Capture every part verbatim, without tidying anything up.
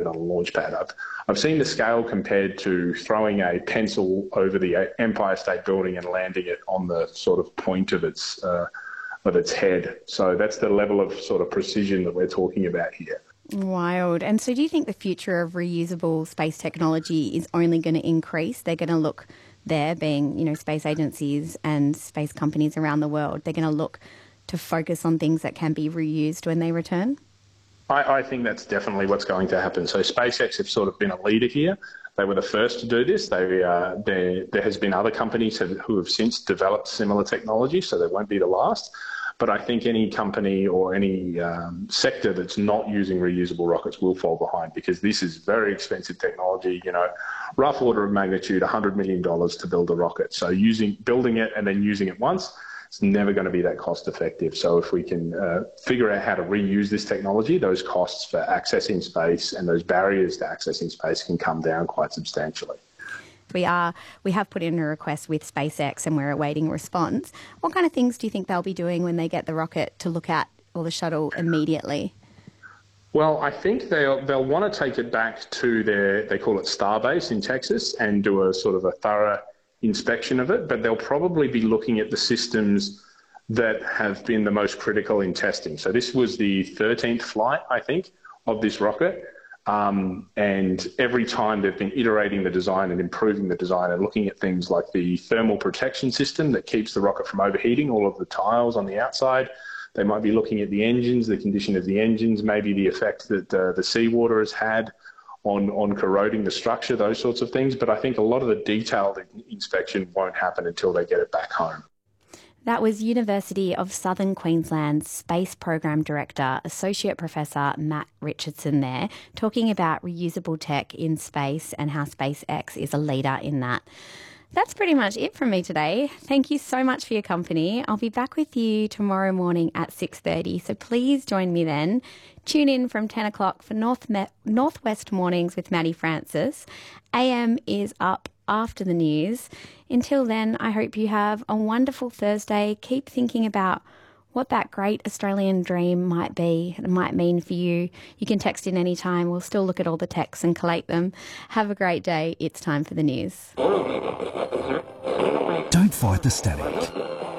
it on a launch pad. I've, I've seen the scale compared to throwing a pencil over the Empire State Building and landing it on the sort of point of its uh, of its head. So that's the level of sort of precision that we're talking about here. Wild. And so do you think the future of reusable space technology is only going to increase? They're going to look there, being, you know, space agencies and space companies around the world, they're going to look to focus on things that can be reused when they return? I, I think that's definitely what's going to happen. So SpaceX have sort of been a leader here. They were the first to do this. They, uh, there, there has been other companies have, who have since developed similar technology, so they won't be the last. But I think any company or any um, sector that's not using reusable rockets will fall behind, because this is very expensive technology. You know, rough order of magnitude, one hundred million dollars to build a rocket. So using, building it and then using it once, it's never going to be that cost effective. So if we can uh, figure out how to reuse this technology, those costs for accessing space and those barriers to accessing space can come down quite substantially. We are, we have put in a request with SpaceX and we're awaiting a response. What kind of things do you think they'll be doing when they get the rocket to look at, or the shuttle, immediately? Well, I think they'll, they'll want to take it back to their, they call it Starbase in Texas, and do a sort of a thorough inspection of it, but they'll probably be looking at the systems that have been the most critical in testing. So this was the thirteenth flight, I think, of this rocket. Um, and every time they've been iterating the design and improving the design and looking at things like the thermal protection system that keeps the rocket from overheating all of the tiles on the outside. They might be looking at the engines, the condition of the engines, maybe the effect that uh, the seawater has had on, on corroding the structure, those sorts of things. But I think a lot of the detailed inspection won't happen until they get it back home. That was University of Southern Queensland's Space Program Director, Associate Professor Matt Richardson there, talking about reusable tech in space and how SpaceX is a leader in that. That's pretty much it from me today. Thank you so much for your company. I'll be back with you tomorrow morning at six thirty, so please join me then. Tune in from ten o'clock for North Me- Northwest Mornings with Maddie Francis. A M is up after the news. Until then, I hope you have a wonderful Thursday. Keep thinking about what that great Australian dream might be and might mean for you. You can text in any time. We'll still look at all the texts and collate them. Have a great day. It's time for the news. Don't fight the static.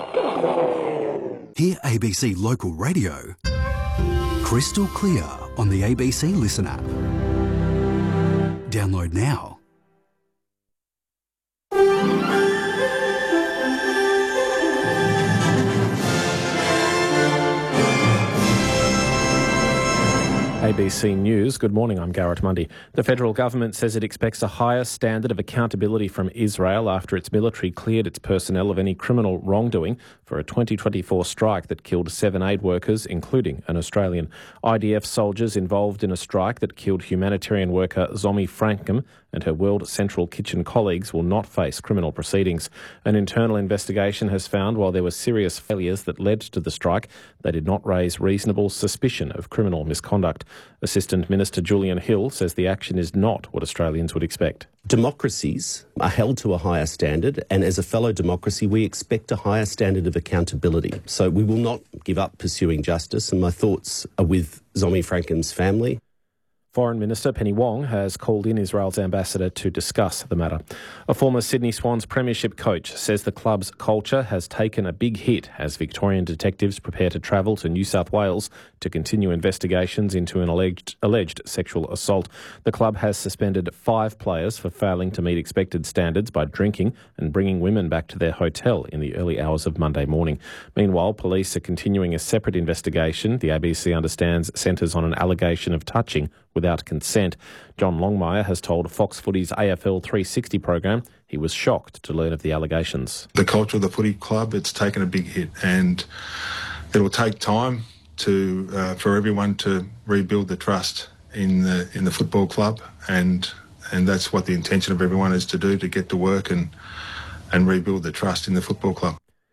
Hear A B C Local Radio crystal clear on the A B C Listen app. Download now. A B C News. Good morning, I'm Garrett Mundy. The federal government says it expects a higher standard of accountability from Israel after its military cleared its personnel of any criminal wrongdoing for a twenty twenty-four strike that killed seven aid workers, including an Australian. I D F soldiers involved in a strike that killed humanitarian worker Zomi Frankum and her World Central Kitchen colleagues will not face criminal proceedings. An internal investigation has found while there were serious failures that led to the strike, they did not raise reasonable suspicion of criminal misconduct. Assistant Minister Julian Hill says the action is not what Australians would expect. Democracies are held to a higher standard, and as a fellow democracy, we expect a higher standard of accountability. So we will not give up pursuing justice, and my thoughts are with Zomi Frankum's family. Foreign Minister Penny Wong has called in Israel's ambassador to discuss the matter. A former Sydney Swans premiership coach says the club's culture has taken a big hit as Victorian detectives prepare to travel to New South Wales to continue investigations into an alleged, alleged sexual assault. The club has suspended five players for failing to meet expected standards by drinking and bringing women back to their hotel in the early hours of Monday morning. Meanwhile, police are continuing a separate investigation. The A B C understands centres on an allegation of touching without consent. John Longmire has told Fox Footy's A F L three sixty program he was shocked to learn of the allegations. The culture of the footy club, it's taken a big hit, and it will take time to uh, for everyone to rebuild the trust in the in the football club, and and that's what the intention of everyone is to do, to get to work and and rebuild the trust in the football club.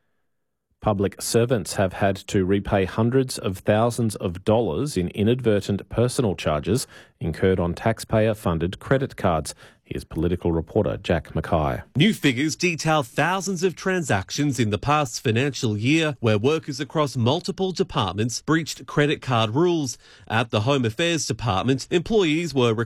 Public servants have had to repay hundreds of thousands of dollars in inadvertent personal charges incurred on taxpayer-funded credit cards. Here's political reporter Jack Mackay. New figures detail thousands of transactions in the past financial year where workers across multiple departments breached credit card rules. At the Home Affairs Department, employees were